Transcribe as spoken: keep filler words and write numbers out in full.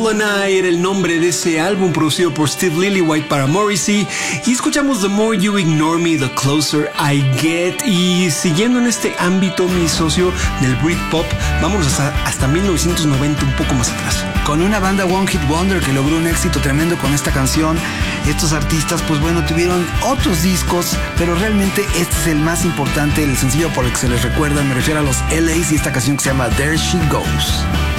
I era el nombre de ese álbum producido por Steve Lillywhite para Morrissey, y escuchamos The More You Ignore Me, The Closer I Get. Y siguiendo en este ámbito, mi socio, del Britpop, vámonos hasta, hasta mil novecientos noventa, un poco más atrás, con una banda One Hit Wonder que logró un éxito tremendo con esta canción. Estos artistas, pues bueno, tuvieron otros discos, pero realmente este es el más importante, el sencillo por el que se les recuerda. Me refiero a los L A's y esta canción que se llama There She Goes.